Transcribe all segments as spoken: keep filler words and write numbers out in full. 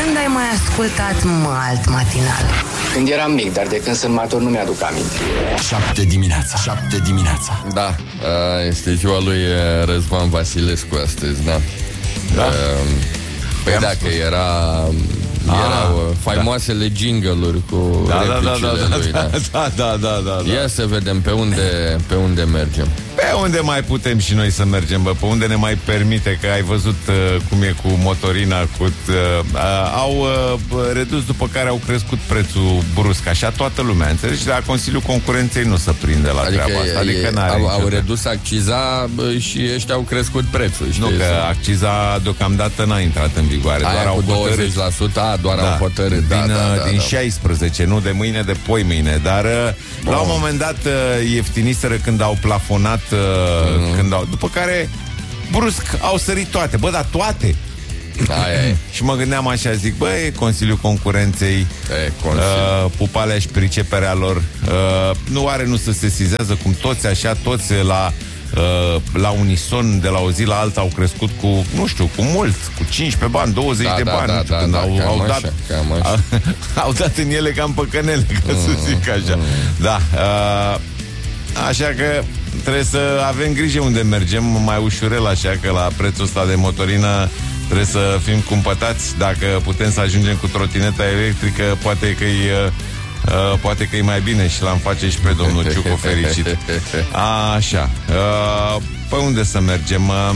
Când ai mai ascultat Malt matinal? Când eram mic, dar de când sunt matur nu mi-aduc aminte. Șapte dimineața, șapte dimineața. Da, este ziua lui Răzvan Vasilescu astăzi, da. Da? Păi da, că era... Erau faimoasele da. jingle-uri cu da, replicile da, da, da, lui, da. Da, da, da, da, da. Ia să vedem pe unde, pe unde mergem. Pe unde mai putem și noi să mergem, bă? Pe unde ne mai permite, că ai văzut uh, cum e cu motorina, cu, uh, uh, au uh, redus, după care au crescut prețul brusc, așa toată lumea, înțelegi? Dar Consiliul Concurenței nu se prinde la adică treaba asta, adică e, n-are au, au niciodată. redus acciza bă, și ăștia au crescut prețul, știi? Nu, că acciza deocamdată n-a intrat în vigoare. Aia doar cu au douăzeci la sută, a, doar da, au hotărât. Da, din, da, da, din da. șaisprezece, nu de mâine, de poi mâine. Dar oh. la un moment dat ieftiniseră când au plafonat, mm-hmm. când au, după care brusc au sărit toate. Bă, dar toate. Aia e. Și mă gândeam așa, zic, bă, e Consiliul Concurenței, e, Consiliu. uh, pupalea și priceperea lor, uh, nu are, nu se sesizează cum toți așa, toți la uh, la unison, de la o zi la alta au crescut cu, nu știu, cu mult, cu cincisprezece bani, douăzeci da, de da, bani, da, nu știu, da, când da, au, au dat așa, au dat în ele cam păcănele, ca mm, să zic așa. Mm. Da, uh, așa că trebuie să avem grijă unde mergem, mai ușurel, așa că la prețul ăsta de motorină trebuie să fim cumpătați. Dacă putem să ajungem cu trotineta electrică, poate că-i Uh, poate că e mai bine și l-am face și pe domnul Ciucu fericit. Așa, uh, pe unde să mergem? Uh,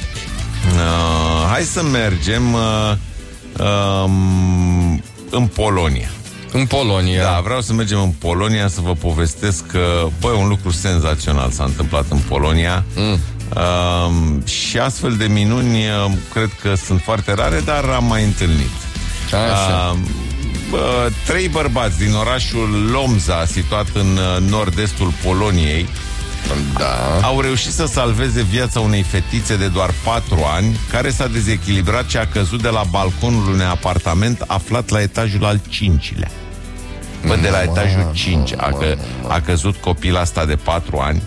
uh, hai să mergem uh, uh, în Polonia. În Polonia. Da, vreau să mergem în Polonia să vă povestesc că, băi, un lucru senzațional s-a întâmplat în Polonia. Mm. Uh, și astfel de minuni uh, cred că sunt foarte rare, dar am mai întâlnit. Așa. Uh, Bă, trei bărbați din orașul Lomza, situat în nord-estul Poloniei, da. au reușit să salveze viața unei fetițe de doar patru ani, care s-a dezechilibrat și a căzut de la balconul unui apartament aflat la etajul al cincilea. Bă, de la etajul cinci a, că, a căzut copila asta de patru ani.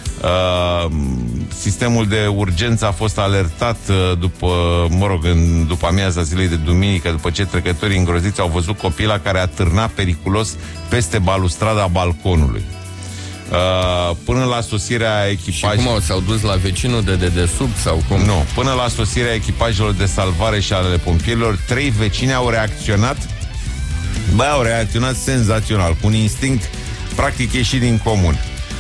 Uh, sistemul de urgență a fost alertat uh, după, mă rog, în, după amiaza zilei de duminică, după ce trecătorii îngroziți au văzut copila care a târnat periculos peste balustrada balconului. Uh, până la sosirea echipajelor... Și cum au, s-au dus la vecinul de dedesubt sau cum? Nu, până la sosirea echipajelor de salvare și ale pompierilor, trei vecini au reacționat, bă, au reacționat senzațional, cu un instinct practic ieșit din comun.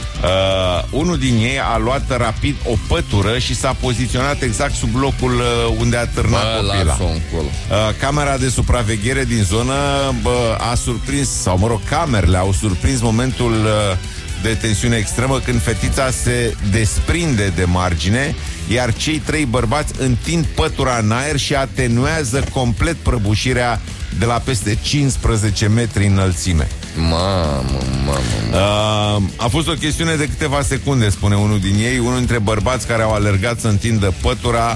Uh, unul din ei a luat rapid o pătură și s-a poziționat exact sub locul uh, unde a târnat bă, copila. Uh, camera de supraveghere din zonă bă, a surprins, sau mă rog, camerele au surprins momentul uh, de tensiune extremă când fetița se desprinde de margine, iar cei trei bărbați întind pătura în aer și atenuează complet prăbușirea de la peste cincisprezece metri înălțime. Mamă, mamă, mamă. Uh, a fost o chestiune de câteva secunde, spune unul din ei, unul dintre bărbați care au alergat să întindă pătura.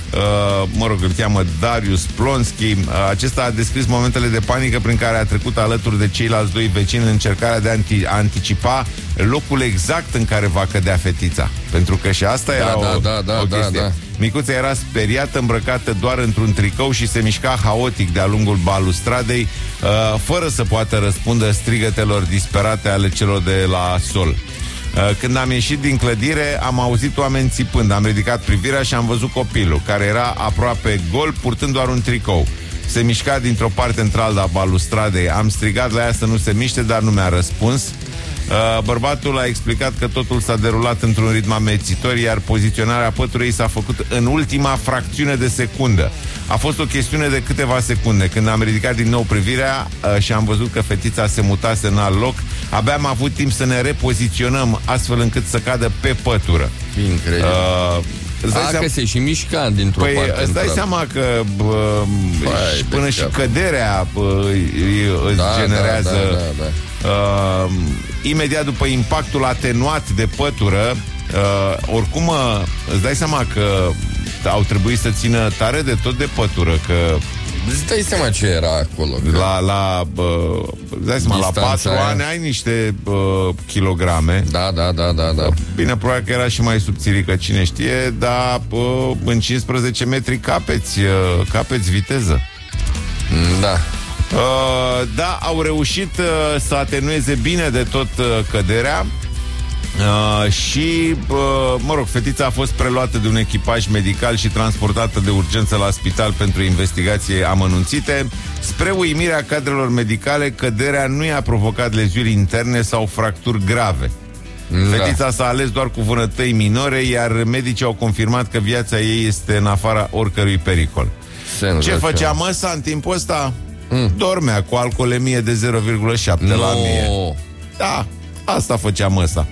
Uh, mă rog, îl cheamă Darius Plonski. Uh, acesta a descris momentele de panică prin care a trecut alături de ceilalți doi vecini în încercarea de a, anti- a anticipa locul exact în care va cădea fetița. Pentru că și asta da, era da, o, da, da, o chestie. Da, da. Micuța era speriată, îmbrăcată doar într-un tricou și se mișca haotic de-a lungul balustradei, uh, fără să poată răspundă strigătelor disperate ale celor de la sol. Când am ieșit din clădire, am auzit oameni țipând. Am ridicat privirea și am văzut copilul, care era aproape gol, purtând doar un tricou. Se mișca dintr-o parte într-alta a balustradei. Am strigat la ea să nu se miște, dar nu mi-a răspuns. Bărbatul a explicat că totul s-a derulat într-un ritm amețitor, iar poziționarea păturei s-a făcut în ultima fracțiune de secundă. A fost o chestiune de câteva secunde. Când am ridicat din nou privirea și am văzut că fetița se mutase în alt loc, abia am avut timp să ne repoziționăm astfel încât să cadă pe pătură. Incredibil. Uh, A, seama... că se și mișca dintr-o păi, parte. Îți dai seama că bă, Bai, și până și căderea bă, îți da, generează da, da, da, da. Uh, imediat după impactul atenuat de pătură, uh, oricum îți dai seama că au trebuit să țină tare de tot de pătură, că îți dai seama ce era acolo. La, la, uh, îți dai seama, la patru aia. ani ai niște uh, kilograme. Da, da, da, da, da. Bine, probabil că era și mai subțirică, cine știe, dar uh, în cincisprezece metri capeți, uh, capeți viteză. Da. Uh, da, au reușit uh, să atenueze bine de tot uh, căderea. Uh, și, uh, mă rog, fetița a fost preluată de un echipaj medical și transportată de urgență la spital pentru investigații amănunțite. Spre uimirea cadrelor medicale, căderea nu i-a provocat leziuni interne sau fracturi grave. Da. Fetița s-a ales doar cu vânătăi minore, iar medicii au confirmat că viața ei este în afara oricărui pericol. Sen, Ce făcea măsa în timpul ăsta? Mm. Dormea cu alcoolemie de zero virgulă șapte no. la mie. Da, asta făcea măsa.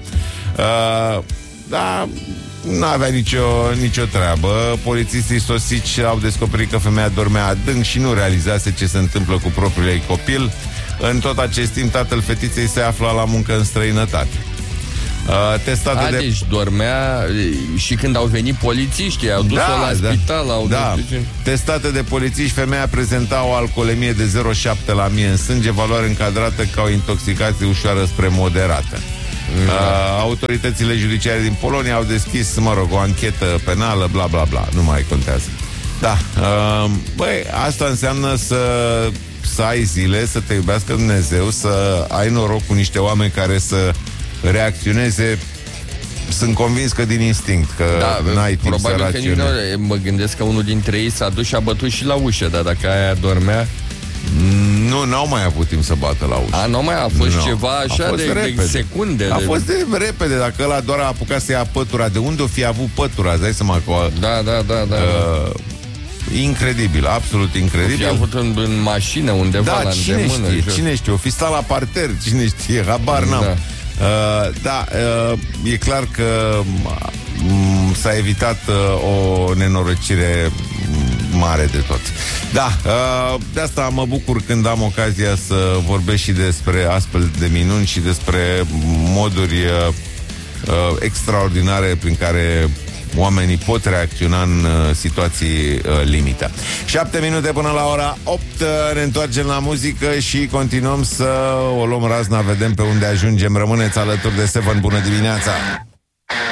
Uh, da, n-avea nicio, nicio treabă. Polițiștii sosici au descoperit că femeia dormea adânc și nu realizase ce se întâmplă cu propriul ei copil. În tot acest timp, tatăl fetiței se afla la muncă în străinătate. Uh, testate A, de... deci dormea și când au venit polițiștii, au dus-o da, la da, spital, au da. dus... Testate de polițiști, femeia prezenta o alcoolemie de zero virgulă șapte la mie în sânge, valoare încadrată ca o intoxicație ușoară spre moderată. Da. Uh, autoritățile judiciare din Polonia au deschis, mă rog, o anchetă penală, bla bla bla, nu mai contează. Da, uh, băi, asta înseamnă să, să ai zile, să te iubească Dumnezeu, să ai noroc cu niște oameni care să reacționeze. Sunt convins că din instinct, că da, n-ai timp să raționezi. Mă gândesc că unul dintre ei s-a dus și a bătut și la ușă, dar dacă aia dormea... Nu, n-au mai avut timp să bată la ușă. A, nu mai a fost no. ceva așa fost de, de secunde. A de... fost de repede, dacă ăla doar a apucat să ia pătura. De unde o fi avut pătura? Îți dai seama că... Da, da, da, da. Uh, incredibil, absolut incredibil. O fi avut în, în mașină undeva da, la cine îndemână. știe, jos. cine știe, o fi stat la parter, cine știe, habar n-am. Da. Uh, da, uh, e clar că um, s-a evitat uh, o nenorocire mare de tot. Da, uh, de asta mă bucur când am ocazia să vorbesc și despre astfel de minuni și despre moduri uh, uh, extraordinare prin care oamenii pot reacționa în uh, situații uh, limită. Șapte minute până la ora opt, uh, ne întoarcem la muzică și continuăm să o luăm razna, vedem pe unde ajungem. Rămâneți alături de Seven, bună dimineața!